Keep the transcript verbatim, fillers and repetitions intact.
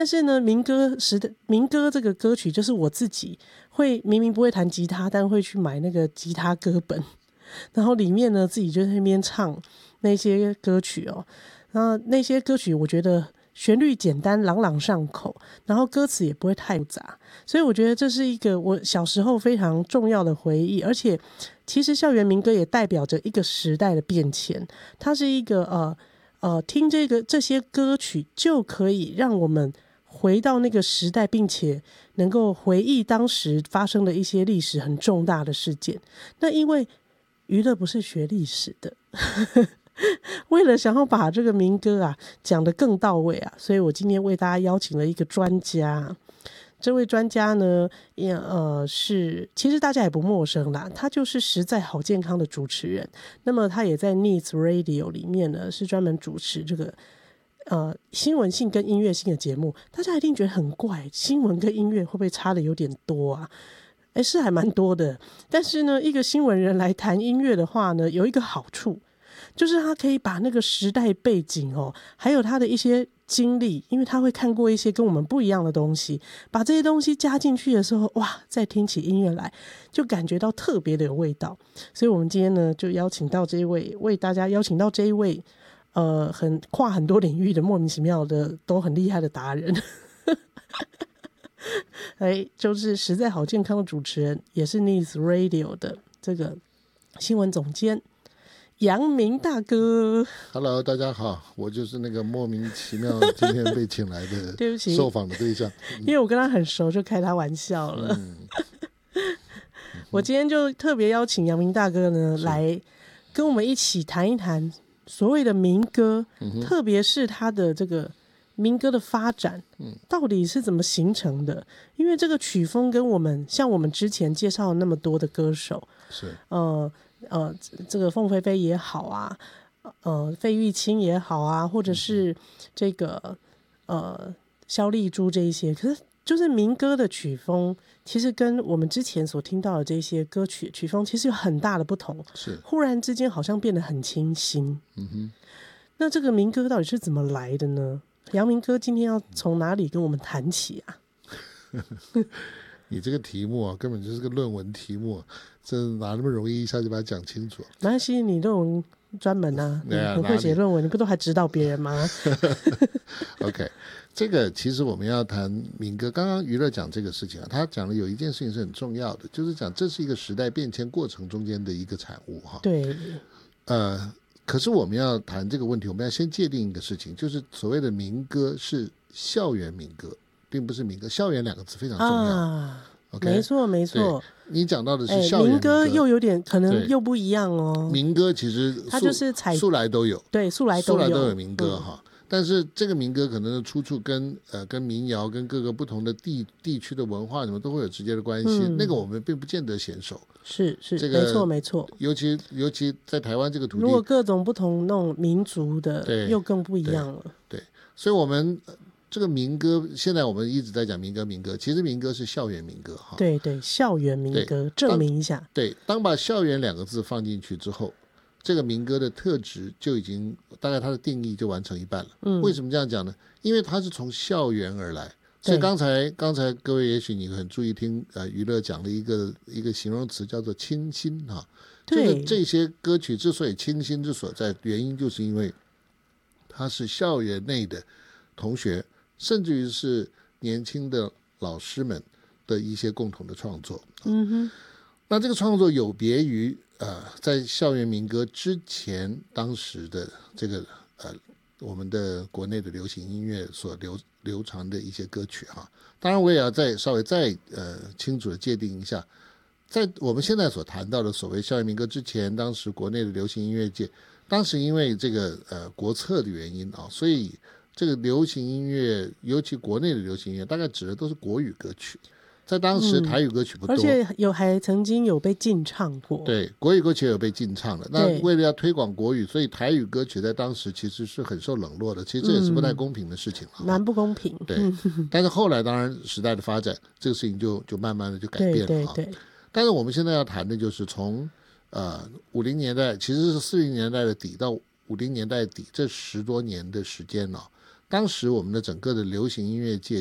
但是呢，民歌时的民歌这个歌曲，就是我自己会明明不会弹吉他，但会去买那个吉他歌本，然后里面呢自己就在那边唱那些歌曲哦。然后那些歌曲我觉得旋律简单，朗朗上口，然后歌词也不会太复杂，所以我觉得这是一个我小时候非常重要的回忆。而且其实校园民歌也代表着一个时代的变迁，它是一个呃呃听这个这些歌曲就可以让我们回到那个时代，并且能够回忆当时发生的一些历史很重大的事件。那因为娱乐不是学历史的为了想要把这个民歌啊讲得更到位啊，所以我今天为大家邀请了一个专家。这位专家呢，也呃是其实大家也不陌生啦，他就是实在好健康的主持人。那么他也在 Needs Radio 里面呢，是专门主持这个呃新闻性跟音乐性的节目。大家一定觉得很怪，新闻跟音乐会不会差的有点多啊？哎，是还蛮多的。但是呢，一个新闻人来谈音乐的话呢，有一个好处，就是他可以把那个时代背景哦，还有他的一些经历，因为他会看过一些跟我们不一样的东西，把这些东西加进去的时候，哇，再听起音乐来就感觉到特别的有味道。所以我们今天呢，就邀请到这一位，为大家邀请到这一位呃，很跨很多领域的莫名其妙的都很厉害的达人哎，就是实在好健康的主持人，也是 Needs Radio 的这个新闻总监杨明大哥。 Hello， 大家好，我就是那个莫名其妙今天被请来的对不起受访的对象因为我跟他很熟，就开他玩笑了、嗯、我今天就特别邀请杨明大哥呢来跟我们一起谈一谈所谓的民歌、嗯、特别是他的这个民歌的发展到底是怎么形成的。因为这个曲风跟我们像我们之前介绍那么多的歌手， 是呃呃，这个凤飞飞也好啊，呃，费玉清也好啊，或者是这个呃萧丽珠这一些，可是就是民歌的曲风，其实跟我们之前所听到的这些歌曲曲风其实有很大的不同， 是忽然之间好像变得很清新。 嗯哼， 那这个民歌到底是怎么来的呢？杨明哥今天要从哪里跟我们谈起啊？ 你这个题目啊，根本就是个论文题目，这哪那么容易一下就把它讲清楚？ 没关系，你论文专门啊，你很会写论文，你不都还指导别人吗 ？OK， 这个其实我们要谈民歌，刚刚娱乐讲这个事情啊，他讲的有一件事情是很重要的，就是讲这是一个时代变迁过程中间的一个产物哈。 对， 呃，可是我们要谈这个问题，我们要先界定一个事情，就是所谓的民歌是校园民歌，并不是民歌。校园两个字非常重要。啊 Okay? 没错没错， 你讲到的是校园民歌，民歌又有点可能又不一样哦。 民歌其实它就是采素来都有， 对，素来都有， 素来都有民歌哈、嗯。但是这个民歌可能的出处跟呃跟民谣跟各个不同的地地区的文化什么都会有直接的关系、嗯，那个我们并不见得娴熟。 是是， 这个没错没错。 尤其尤其在台湾这个土地， 如果各种不同那种民族的， 对， 又更不一样了。 对，对所以我们。这个民歌，现在我们一直在讲民歌，民歌其实民歌是校园民歌哈。 对对，校园民歌，证明一下。 对，当把校园两个字放进去之后，这个民歌的特质就已经大概它的定义就完成一半了。嗯，为什么这样讲呢？因为它是从校园而来，所以刚才刚才各位也许你很注意听呃娱乐讲的一个一个形容词叫做清新哈。就是这些歌曲之所以清新之所在，原因就是因为它是校园内的同学。甚至于是年轻的老师们的一些共同的创作，嗯哼，那这个创作有别于呃在校园民歌之前当时的这个呃我们的国内的流行音乐所流流传的一些歌曲哈。当然我也要再稍微再呃清楚的界定一下，在我们现在所谈到的所谓校园民歌之前，当时国内的流行音乐界，当时因为这个呃国策的原因啊，所以这个流行音乐，尤其国内的流行音乐，大概指的都是国语歌曲。在当时台语歌曲不多、嗯、 而且有还曾经有被禁唱过。 对，国语歌曲也有被禁唱的。那为了要推广国语，所以台语歌曲在当时其实是很受冷落的。其实这也是不太公平的事情了、 嗯、蛮不公平。 对，但是后来当然时代的发展，这个事情就就慢慢的就改变了。 对对对。 但是我们现在要谈的就是从呃五零年代，其实是四零年代的底到五零年代底这十多年的时间呢、哦。 当时我们的整个的流行音乐界